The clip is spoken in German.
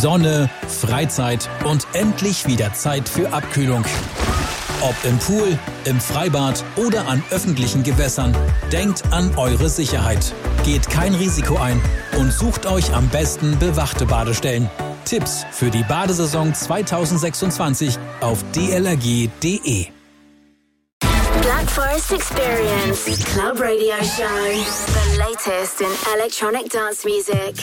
Sonne, Freizeit und endlich wieder Zeit für Abkühlung. Ob im Pool, im Freibad oder an öffentlichen Gewässern, denkt an eure Sicherheit. Geht kein Risiko ein und sucht euch am besten bewachte Badestellen. Tipps für die Badesaison 2026 auf dlrg.de. Black Forest Experience Club Radio Show. The latest in electronic dance music.